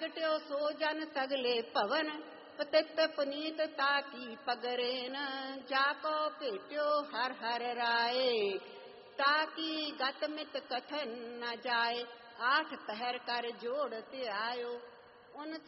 प्रगट्यो सो जन सगले पवन, पतित पुनीत ताकी पगरेन, जाको पेट्यो हर हर राय, ताकी गतमित कथन न जाए, 8 पहर कर जोड़ते आयो। उन